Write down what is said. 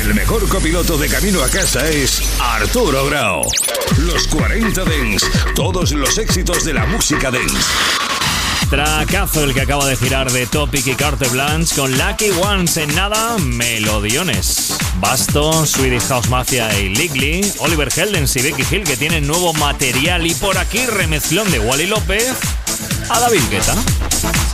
El mejor copiloto de camino a casa es Arturo Grau. Los 40 Dance, todos los éxitos de la música dance. Tracazo el que acaba de girar de Topic y Carte Blanche con Lucky Ones. En nada, melodiones. Basto, Swedish House Mafia y Ligly, Oliver Heldens y Becky Hill, que tienen nuevo material. Y por aquí remezclón de Wally López a David Guetta.